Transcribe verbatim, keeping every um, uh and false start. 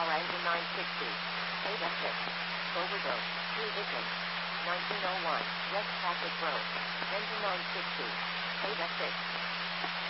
Call engine nine sixty. Beta six. Overdose. Three victims. nineteen oh one. West Packard Road. Engine nine sixty. Beta six.